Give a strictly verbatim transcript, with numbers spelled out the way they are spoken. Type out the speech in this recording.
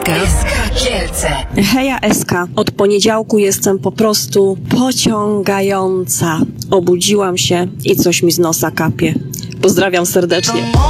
Eska. Eska Kielce. Heja Eska, od poniedziałku jestem po prostu pociągająca. Obudziłam się i coś mi z nosa kapie. Pozdrawiam serdecznie.